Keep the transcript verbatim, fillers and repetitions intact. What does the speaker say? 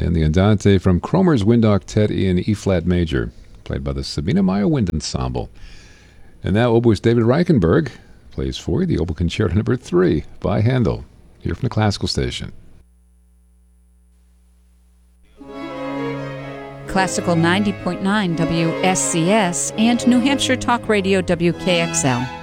and the Andante from Cromer's Wind Octet in E-flat major, played by the Sabina Meyer Wind Ensemble. And now oboist David Reichenberg plays for you the Oboe Concerto number three by Handel, here from the Classical Station. Classical ninety point nine W S C S and New Hampshire Talk Radio W K X L.